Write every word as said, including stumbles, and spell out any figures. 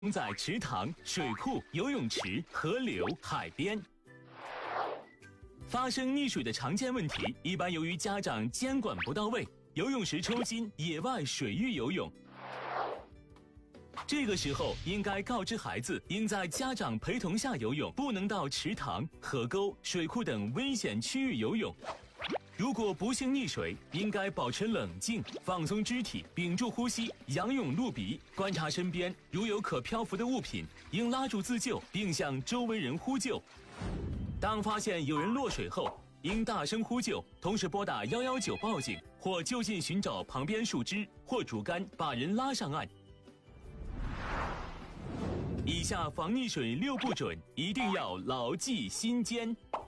在池塘、水库、游泳池、河流、海边。发生溺水的常见问题，一般由于家长监管不到位，游泳时抽筋、野外水域游泳。这个时候应该告知孩子，应在家长陪同下游泳，不能到池塘、河沟、水库等危险区域游泳。如果不幸溺水，应该保持冷静，放松肢体，屏住呼吸，仰泳露鼻，观察身边，如有可漂浮的物品，应拉住自救，并向周围人呼救。当发现有人落水后，应大声呼救，同时拨打一一九报警，或就近寻找旁边树枝或竹竿，把人拉上岸。以下防溺水六不准，一定要牢记心间。